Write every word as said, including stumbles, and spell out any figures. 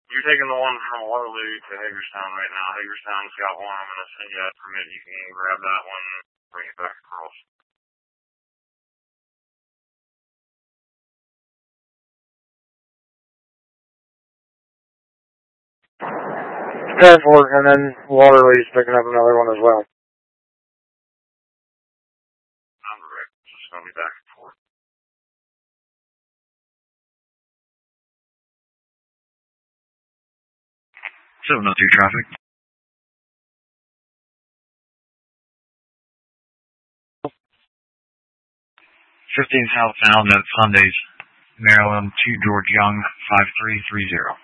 You're taking the one from Waterloo to Hagerstown right now. Hagerstown's got one. I'm going to send you that permit. You can grab that one and bring it back across. Transport, and then Waterloo's picking up another one as well. I'm direct. It's just going to be back and forth. seven oh two traffic. fifteen southbound at Sundays, Maryland, to George Young, five three three zero.